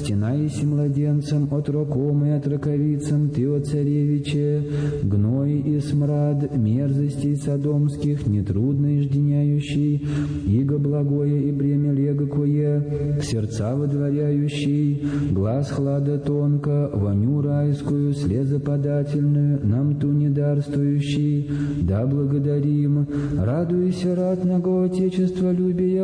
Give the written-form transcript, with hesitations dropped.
стенаися младенцем, отроком и отроковицем, ты, о царевиче, гной и смрад мерзостей содомских, нетрудно ижденяющий, иго благое и бремя легкое, сердца водворяющий, глаз хлада тонко, воню райскую, слезоподательную, нам ту недарствующий, да благодарим, радуйся ратного Отечества любия,